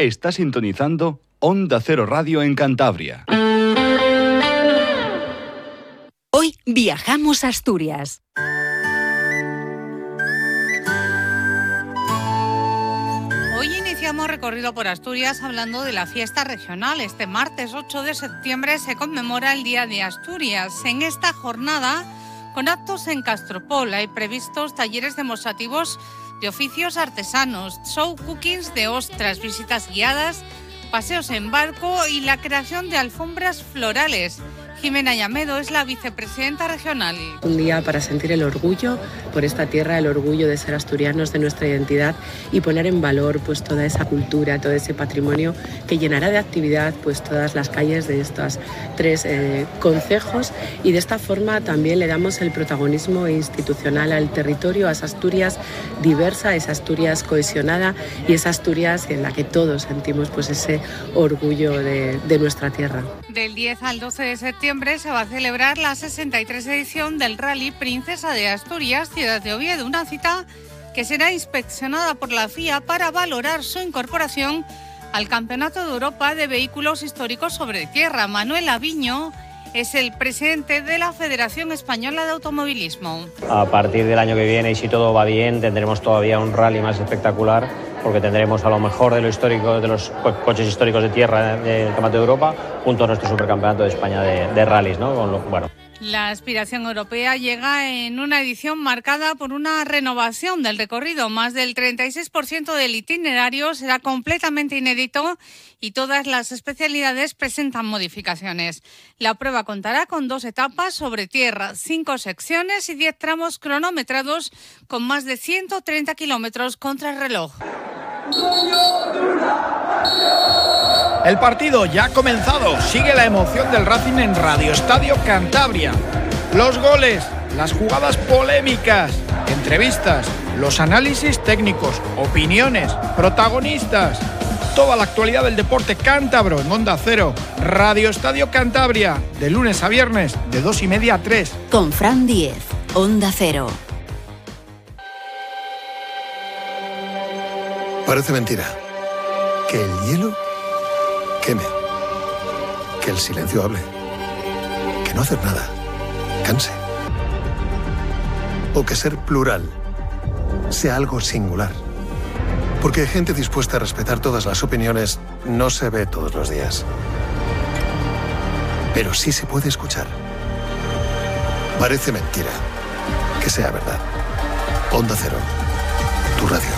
Está sintonizando Onda Cero Radio en Cantabria. Hoy viajamos a Asturias. Hoy iniciamos recorrido por Asturias hablando de la fiesta regional. Este martes 8 de septiembre se conmemora el Día de Asturias. En esta jornada, con actos en Castropol, hay previstos talleres demostrativos de oficios artesanos, show cookings de ostras, visitas guiadas, paseos en barco y la creación de alfombras florales. Jimena Llamedo es la vicepresidenta regional. Un día para sentir el orgullo por esta tierra, el orgullo de ser asturianos, de nuestra identidad y poner en valor pues toda esa cultura, todo ese patrimonio que llenará de actividad pues todas las calles de estos tres concejos, y de esta forma también le damos el protagonismo institucional al territorio, a esa Asturias diversa, esa Asturias cohesionada y esa Asturias en la que todos sentimos pues ese orgullo de nuestra tierra. Del 10 al 12 de septiembre se va a celebrar la 63 edición del Rally Princesa de Asturias, Ciudad de Oviedo, una cita que será inspeccionada por la FIA para valorar su incorporación al Campeonato de Europa de Vehículos Históricos sobre Tierra. Manuel Aviño es el presidente de la Federación Española de Automovilismo. A partir del año que viene, y si todo va bien, tendremos todavía un rally más espectacular, porque tendremos a lo mejor de lo histórico, de los coches históricos de tierra del Campeonato de Europa, junto a nuestro supercampeonato de España de rallies, ¿no? La aspiración europea llega en una edición marcada por una renovación del recorrido. Más del 36% del itinerario será completamente inédito y todas las especialidades presentan modificaciones. La prueba contará con 2 etapas sobre tierra, 5 secciones y 10 tramos cronometrados con más de 130 kilómetros contra el reloj. El partido ya ha comenzado, sigue la emoción del Racing en Radio Estadio Cantabria. Los goles, las jugadas polémicas, entrevistas, los análisis técnicos, opiniones, protagonistas. Toda la actualidad del deporte cántabro en Onda Cero. Radio Estadio Cantabria, de lunes a viernes, de 2:30 a 3. Con Fran Díez, Onda Cero. Parece mentira que el hielo queme, que el silencio hable, que no hacer nada canse, o que ser plural sea algo singular. Porque gente dispuesta a respetar todas las opiniones no se ve todos los días. Pero sí se puede escuchar. Parece mentira que sea verdad. Onda Cero, tu radio.